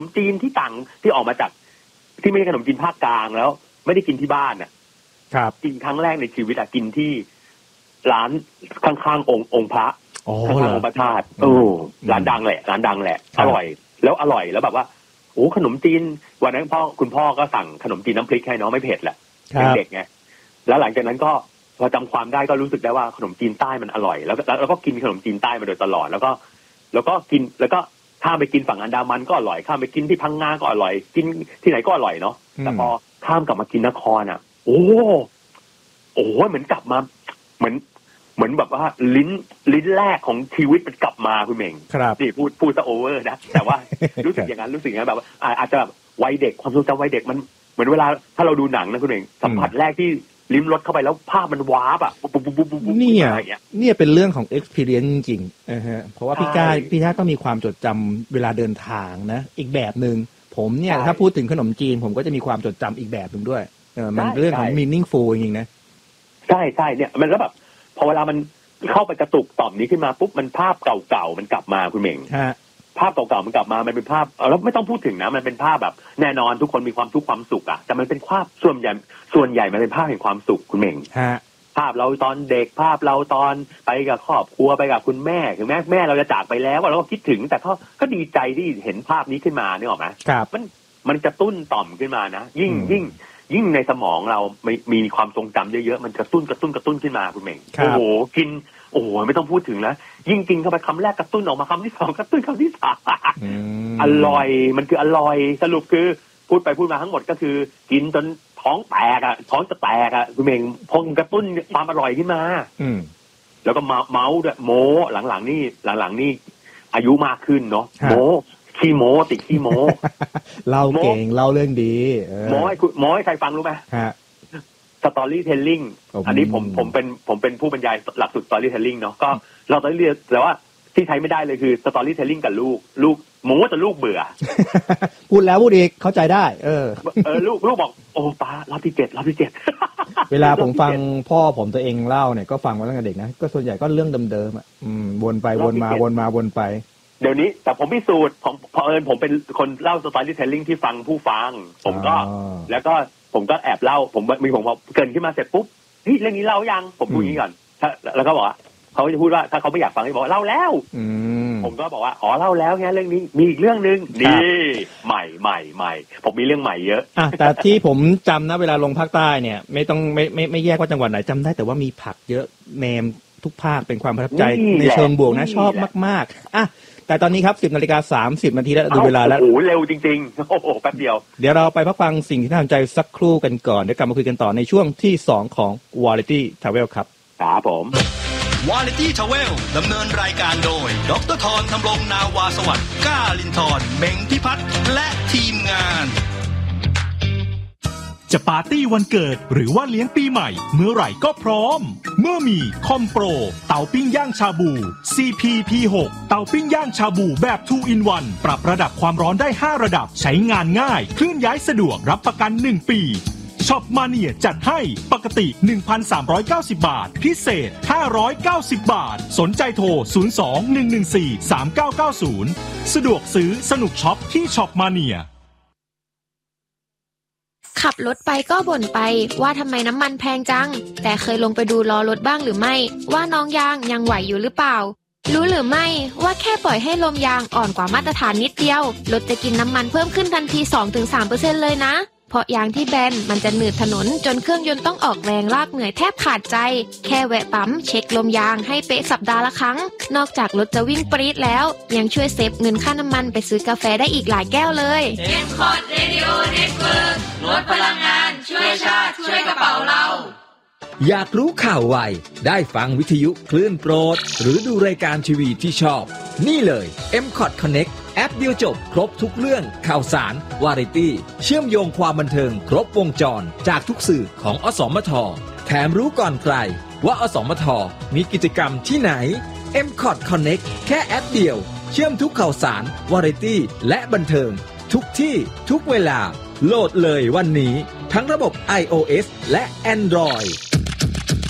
มจีนที่ต่างที่ออกมาจากที่ไม่ใช่ขนมจีนภาคกลางแล้วไม่ได้กินที่บ้านน่ะครับกินครั้งแรกในชีวิตอะกินที่ร้านข้างๆองค์พระข้างๆองค์พระธาตุร้านดังแหละอร่อยแล้วแบบว่าโอ้ขนมจีนวันนั้นคุณพ่อก็สั่งขนมจีนน้ำพริกให้น้องไม่เผ็ดแหละเด็กไงแล้วหลังจากนั้นก็พอจำความได้ก็รู้สึกได้ว่าขนมจีนใต้มันอร่อยแล้วก็กินขนมจีนใต้มาโดยตลอดแล้วก็กินแล้วก็ข้ามไปกินฝั่งอันดามันก็อร่อยข้ามไปกินที่พังงาก็อร่อยกินที่ไหนก็อร่อยเนาะแต่พอข้ามกลับมากินนครอ่ะโอ้เหมือนกลับมาเหมือนแบบว่าลิ้นแรกของชีวิตมันกลับมาคุณเม่งนี่พูดซะโอเวอร์นะแต่ว่ารู้สึกอย่างนั้นแบบว่าอาจจะแบบวัยเด็กความทรงจำวัยเด็กมันเหมือนเวลาถ้าเราดูหนังนะคุณเม่งสัมผัสแรกที่ลิ้มรสเข้าไปแล้วภาพมันวาร์ปอ่ะเนี่ยเป็นเรื่องของ experience จริงๆฮะเพราะว่าพี่ท่าก็มีความจดจำเวลาเดินทางนะอีกแบบนึงผมเนี่ยถ้าพูดถึงขนมจีนผมก็จะมีความจดจำอีกแบบนึงด้วยมันเรื่องของ meaningful จริงๆนะใช่เนี่ยมันแล้วแบบพอเวลามันเข้าไปกระตุกต่อมนี้ขึ้นมาปุ๊บมันภาพเก่าๆมันกลับมาคุณเหม่งภาพเก่าๆมันกลับมามันเป็นภาพแล้วไม่ต้องพูดถึงนะมันเป็นภาพแบบแน่นอนทุกคนมีความทุกข์ความสุขอ่ะแต่มันเป็นภาพส่วนใหญ่มันเป็นภาพแห่งความสุขคุณเหม่งภาพเราตอนเด็กภาพเราตอนไปกับครอบครัวไปกับคุณแม่ถึงแม่เราจะจากไปแล้วเราก็คิดถึงแต่ก็ดีใจที่เห็นภาพนี้ขึ้นมาเนี่ยหรอไหมมันกระตุ้นต่อมขึ้นมานะยิ่งในสมองเรามีความทรงจำเยอะๆมันกระตุ้นขึ้นมาคุณเหม่งโอ้โหกินโอ้โหไม่ต้องพูดถึงแล้วยิ่งกินเข้าไปคำแรกกระตุ้นออกมาคำที่2กระตุ้นคำที่3อร่อยมันคืออร่อยสรุปคือพูดไปพูดมาทั้งหมดก็คือกินจนท้องแตกอ่ะท้องจะแตกอ่ะคุณเหม่งพงกระตุ้นความอร่อยขึ้นมาแล้วก็เมาด้วยโม้หลังๆนี่อายุมากขึ้นเนาะโม้ขี้โม้ติดขี้โม้เล่าเก่งเล่าเรื่องดีโม้ให้ใครฟังรู้ไหมสตอรี่เทลลิ่งอันนี้ผมเป็นผู้บรรยายหลักสูตรสตอรี่เทลลิ่งเนาะก็เราต้องเรียกแต่ว่าที่ใช้ไม่ได้เลยคือสตอรี่เทลลิ่งกับลูกโม้แต่ลูกเบื่อพูดแล้วพูดอีกเข้าใจได้ลูกบอกโอ้ป้ารอบที่7 เวลาผมฟังพ่อผมตัวเองเล่าเนี่ยก็ฟังมาตั้งแต่เด็กนะก็ส่วนใหญ่ก็เรื่องเดิมๆอ่ะวนไปวนไปเดี๋ยวนี้แต่ผมพิสูจน์ผมเป็นคนเล่าสตอรี่เทลลิ่งที่ฟังผู้ฟังผมก็แล้วก็ผมก็แอบเล่าผมพอเกินขึ้นมาเสร็จปุ๊บเฮ้ยเรื่องนี้เล่ายังผมพูดอย่างนี้ก่อนแล้วก็บอกว่าเขาจะพูดว่าถ้าเขาไม่อยากฟังให้บอกเล่าแล้วผมก็บอกว่าอ๋อเล่าแล้วไงเรื่องนี้มีอีกเรื่องนึงดีใหม่ผมมีเรื่องใหม่เยอะแต่ที่ผมจำนะเวลาลงภาคใต้เนี่ยไม่ต้องไม่แยกว่าจังหวัดไหนจำได้แต่ว่ามีผักเยอะเนมทุกภาคเป็นความประทับใจในเชิงบวกนะชอบมากๆแต่ตอนนี้ครับ 10:30 นาทีแล้วดูเวลาแล้วโอ้โหเร็วจริงๆโอ้โหแป๊บเดียวเดี๋ยวเราไปพักฟังสิ่งที่น่าสนใจสักครู่กันก่อนเดี๋ยวกลับมาคุยกันต่อในช่วงที่2ของ Variety Travel ครับครับผม Variety Travel ดำเนินรายการโดยดร.ธร ธำรงนาวาสวัสดิ์ก้าลินทร์เม้งพิพัฒน์และทีมงานจะปาร์ตี้วันเกิดหรือว่าเลี้ยงปีใหม่เมื่อไหร่ก็พร้อมเมื่อมีคอมโปรเตาปิ้งย่างชาบู CP-P6 เตาปิ้งย่างชาบูแบบ 2 in 1 ปรับระดับความร้อนได้5ระดับใช้งานง่ายเคลื่อนย้ายสะดวกรับประกัน1ปีช็อปมาเนียจัดให้ปกติ 1,390 บาทพิเศษ590 บาทสนใจโทร 02-114-3990 สะดวกซื้อสนุกช็อปที่ช็อปมาเนียขับรถไปก็บ่นไปว่าทำไมน้ำมันแพงจังแต่เคยลงไปดูล้อรถบ้างหรือไม่ว่าน้องยางยังไหวอยู่หรือเปล่ารู้หรือไม่ว่าแค่ปล่อยให้ลมยางอ่อนกว่ามาตรฐานนิดเดียวรถจะกินน้ำมันเพิ่มขึ้นทันที 2-3% เลยนะเพราะยางที่แบนมันจะหนืดถนนจนเครื่องยนต์ต้องออกแรงลากเหนื่อยแทบขาดใจแค่แวะปั๊มเช็คลมยางให้เป๊ะสัปดาห์ละครั้งนอกจากรถจะวิ่งปรี๊ดแล้วยังช่วยเซฟเงินค่าน้ำมันไปซื้อกาแฟได้อีกหลายแก้วเลย M-Cot Radio Network ลดพลังงานช่วยชาติช่วยกระเป๋าเราอยากรู้ข่าวไวได้ฟังวิทยุคลื่นโปรดหรือดูรายการทีวีที่ชอบนี่เลย M-Cot Connect แอปเดียวจบครบทุกเรื่องข่าวสารวาไรตี้เชื่อมโยงความบันเทิงครบวงจรจากทุกสื่อของอสมทแถมรู้ก่อนใครว่าอสมทมีกิจกรรมที่ไหน M-Cot Connect แค่แอปเดียวเชื่อมทุกข่าวสารวาไรตี้และบันเทิงทุกที่ทุกเวลาโหลดเลยวันนี้ทั้งระบบ iOS และ Android